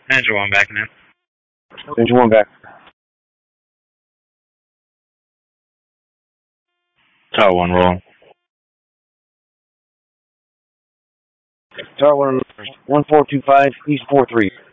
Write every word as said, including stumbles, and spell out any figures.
Ninja one back now. Ninja one back. Tower one roll. Tower one, one four two five, East four three.